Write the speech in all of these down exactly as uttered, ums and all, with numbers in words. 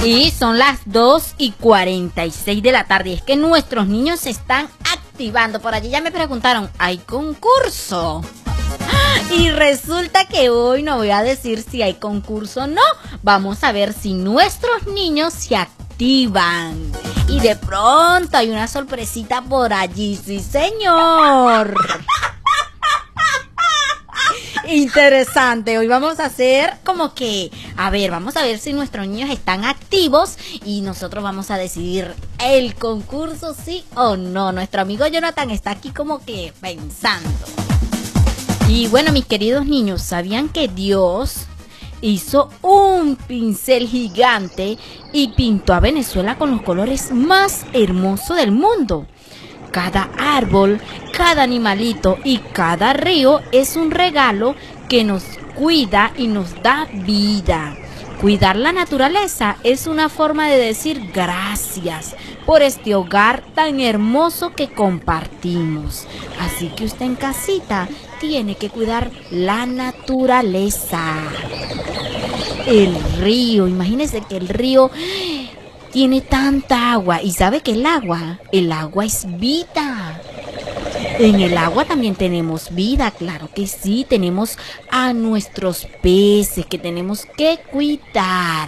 Y son las dos y cuarenta y seis de la tarde. Es que nuestros niños se están activando. Por allí ya me preguntaron, ¿hay concurso? Y resulta que hoy no voy a decir si hay concurso o no. Vamos a ver si nuestros niños se activan. Y de pronto hay una sorpresita por allí, sí señor. Interesante, hoy vamos a hacer como que, a ver, vamos a ver si nuestros niños están activos y nosotros vamos a decidir el concurso sí o no. Nuestro amigo Jonathan está aquí como que pensando. Y bueno, mis queridos niños, ¿sabían que Dios hizo un pincel gigante y pintó a Venezuela con los colores más hermosos del mundo? Cada árbol, cada animalito y cada río es un regalo que nos cuida y nos da vida. Cuidar la naturaleza es una forma de decir gracias por este hogar tan hermoso que compartimos. Así que usted en casita tiene que cuidar la naturaleza. El río, imagínese que el río tiene tanta agua. ¿Y sabe que el agua? El agua es vida. En el agua también tenemos vida, claro que sí. Tenemos a nuestros peces que tenemos que cuidar.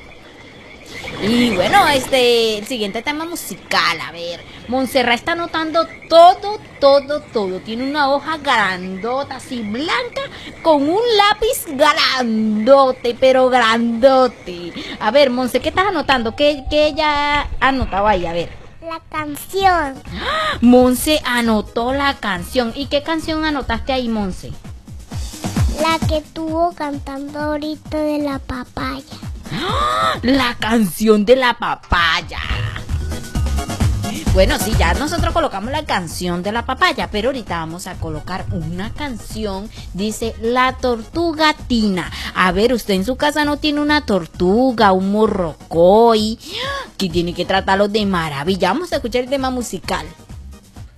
Y bueno, este, el siguiente tema musical, a ver. Montserrat está anotando todo, todo, todo. Tiene una hoja grandota, así blanca, con un lápiz grandote, pero grandote. A ver, Monse, ¿qué estás anotando? ¿Qué, qué ella ha anotado ahí? A ver. La canción. Monse anotó la canción. ¿Y qué canción anotaste ahí, Monse? La que estuvo cantando ahorita de la papaya. La canción de la papaya. Bueno, sí, ya nosotros colocamos la canción de la papaya, pero ahorita vamos a colocar una canción, dice La Tortuga Tina. A ver, usted en su casa no tiene una tortuga, un morrocoy, que tiene que tratarlo de maravilla. Vamos a escuchar el tema musical.